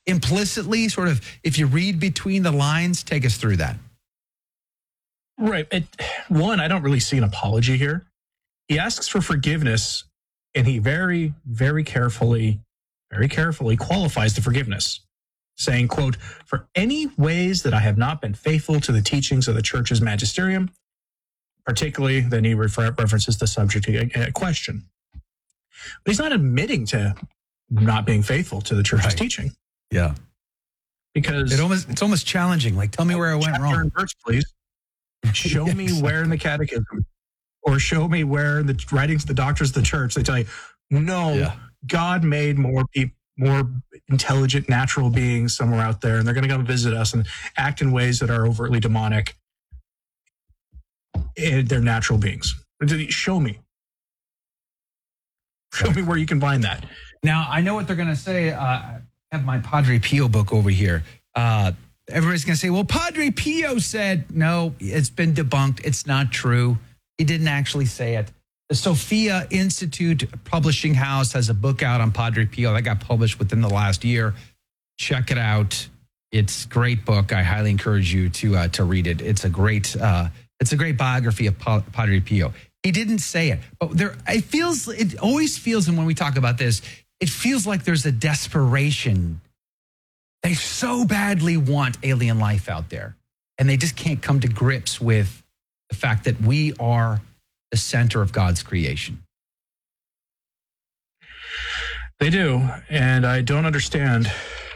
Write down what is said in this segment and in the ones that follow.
implicitly, sort of, if you read between the lines, take us through that. Right. One, I don't really see an apology here. He asks for forgiveness, and he very, very carefully qualifies the forgiveness, saying, quote, "For any ways that I have not been faithful to the teachings of the church's magisterium," particularly, then he references the subject question. But he's not admitting to not being faithful to the church's teaching. Yeah. Because it's almost challenging. Like, tell me where I went wrong. And verse, please. Show me where in the catechism, or show me where in the writings of the doctors of the church they tell you, no, God made more intelligent natural beings somewhere out there, and they're going to come visit us and act in ways that are overtly demonic. And they're natural beings. Show me. Show me where you can find that. Now, I know what they're going to say. I have my Padre Pio book over here. Everybody's going to say, well, Padre Pio said, no, it's been debunked. It's not true. He didn't actually say it. The Sophia Institute Publishing House has a book out on Padre Pio that got published within the last year. Check it out. It's a great book. I highly encourage you to read it. It's a great biography of Padre Pio. He didn't say it, but it always feels, and when we talk about this, it feels like there's a desperation. They so badly want alien life out there, and they just can't come to grips with the fact that we are the center of God's creation. They do, and I don't understand.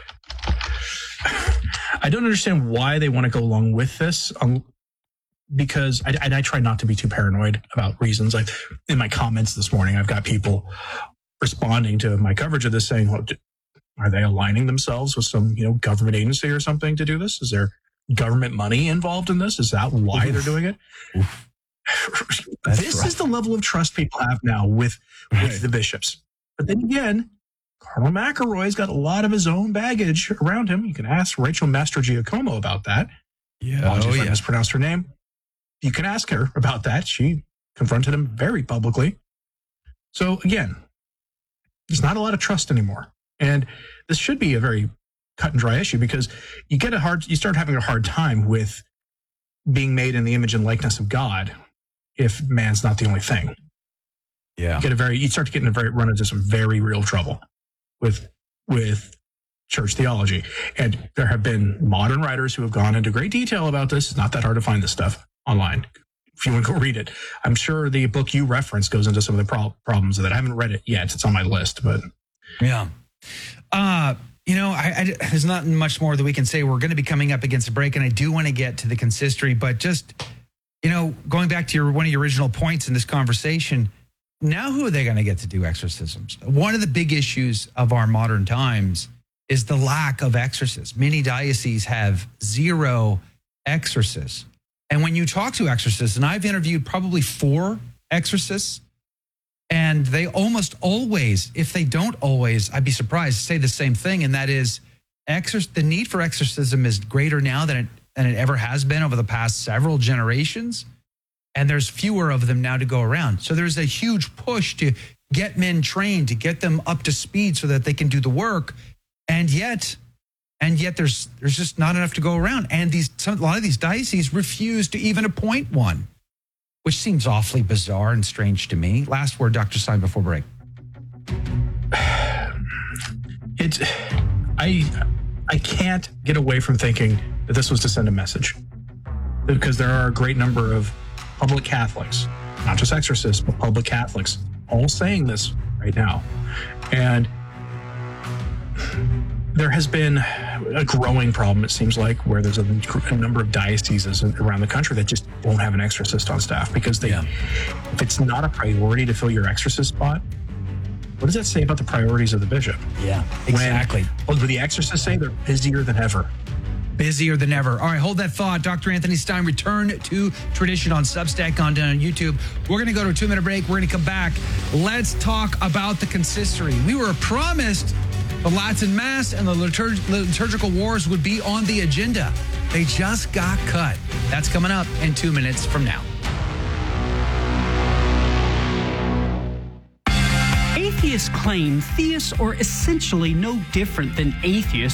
I don't understand why they want to go along with this, because I try not to be too paranoid about reasons. Like in my comments this morning, I've got people responding to my coverage of this saying, well, are they aligning themselves with some government agency or something to do this? Is there government money involved in this? Is that why they're doing it? This is the level of trust people have now with the bishops. But then again, Cardinal McElroy's got a lot of his own baggage around him. You can ask Rachel Mastrogiacomo about that. Apologies if I mispronounced her name. You can ask her about that. She confronted him very publicly. So again, there's not a lot of trust anymore. And this should be a very cut and dry issue, because you start having a hard time with being made in the image and likeness of God if man's not the only thing. Yeah. You start to run into some very real trouble with church theology. And there have been modern writers who have gone into great detail about this. It's not that hard to find this stuff online if you want to go read it. I'm sure the book you referenced goes into some of the problems of that. I haven't read it yet. It's on my list, but yeah. There's not much more that we can say. We're going to be coming up against a break, and I do want to get to the consistory, but just, going back to one of your original points in this conversation, now who are they going to get to do exorcisms? One of the big issues of our modern times is the lack of exorcists. Many dioceses have zero exorcists. And when you talk to exorcists, and I've interviewed probably 4 exorcists, and they almost always, if they don't always, I'd be surprised, say the same thing, and that is the need for exorcism is greater now than it ever has been over the past several generations, and there's fewer of them now to go around. So there's a huge push to get men trained, to get them up to speed so that they can do the work, and yet there's just not enough to go around, and a lot of these dioceses refuse to even appoint one, which seems awfully bizarre and strange to me. Last word, Dr. Stein, before break. I can't get away from thinking that this was to send a message, because there are a great number of public Catholics, not just exorcists, but public Catholics, all saying this right now. And there has been a growing problem, it seems like, where there's a number of dioceses around the country that just won't have an exorcist on staff, because if it's not a priority to fill your exorcist spot, what does that say about the priorities of the bishop? Yeah, exactly. What do the exorcists say? They're busier than ever. Busier than ever. All right, hold that thought. Dr. Anthony Stein, Return to Tradition on Substack, on YouTube. We're going to go to a 2-minute break. We're going to come back. Let's talk about the consistory. We were promised the Latin Mass and the liturgical wars would be on the agenda. They just got cut. That's coming up in 2 minutes from now. Atheists claim theists are essentially no different than atheists